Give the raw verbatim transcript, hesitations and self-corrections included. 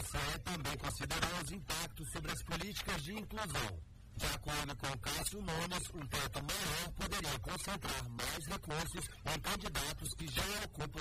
T C E também considerou os impactos sobre as políticas de inclusão. De acordo com Cássio Nunes, um teto maior poderia concentrar mais recursos em candidatos que já ocupam